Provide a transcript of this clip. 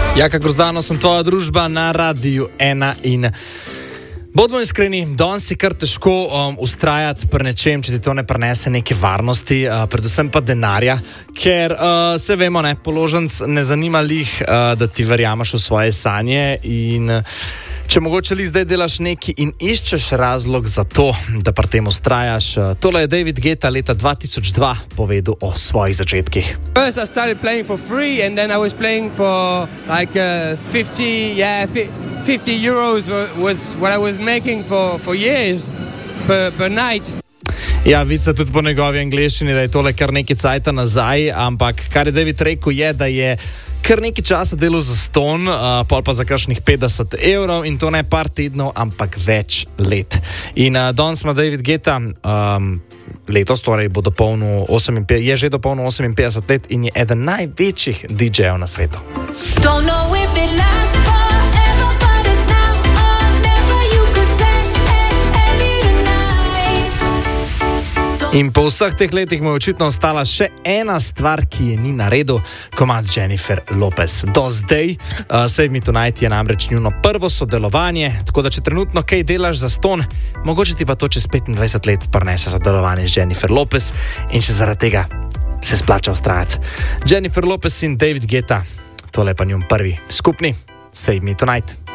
Jaka Grozdano, sem tvoja družba na Radiu 1 in bodimo iskreni, danes je kar težko ustrajati pri nečem, če ti to ne prinese neke varnosti, predvsem pa denarja, ker se vemo, položenc ne zanima lih, da ti verjameš v svoje sanje in če mogoče li zdaj delaš neki in iščeš razlog za to, da pri tem ustrajaš. Tole je David Guetta leta 2002 povedal o svojih začetkih. First I started playing for free and then I was playing for like 50 euros was what I was making for years per night. Ja, vica tudi po njegovi angleščini, da je tole kar nekaj cajta nazaj, ampak kar je David rekel je, da je kar nekaj časa delal za ston, pol pa za kakšnih 50 evrov in to ne par tednov, ampak več let. In danes ima David Guetta letos, torej je že dopolnil 58 let in je eden največjih DJ-jev na svetu. In po vseh teh letih mu je očitno ostala še ena stvar, ki je ni naredil, komad Jennifer Lopez. Do zdaj, Save Me Tonight je namreč njuno prvo sodelovanje, tako da če trenutno kaj delaš za ston, mogoče ti pa to čez 25 let prinese sodelovanje z Jennifer Lopez in še zaradi tega se splača ustrajati. Jennifer Lopez in David Guetta, tole pa njun prvi skupni Save Me Tonight.